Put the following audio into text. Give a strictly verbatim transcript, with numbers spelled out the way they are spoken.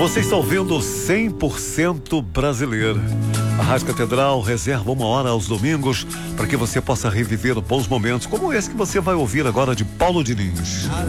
Você está ouvindo cem por cento brasileiro. A Rádio Catedral reserva uma hora aos domingos para que você possa reviver bons momentos, como esse que você vai ouvir agora de Paulo Diniz.